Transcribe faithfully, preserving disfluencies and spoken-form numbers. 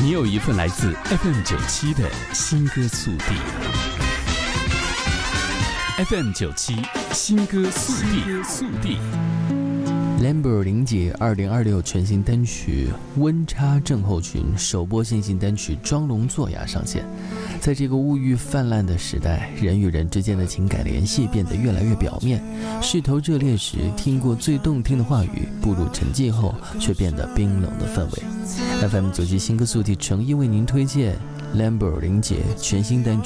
你有一份来自 F M 九七的新歌速递。F M 九七新歌速递速递。 Lambert 林姐二零二六全新单曲《温差症候群》首播新型单曲《装聋作哑》上线。在这个物欲泛滥的时代，人与人之间的情感联系变得越来越表面，势头热烈时听过最动听的话语，步入沉寂后却变得冰冷的氛围。 F M 九七新歌速递诚意为您推荐 Lambert 林姐全新单曲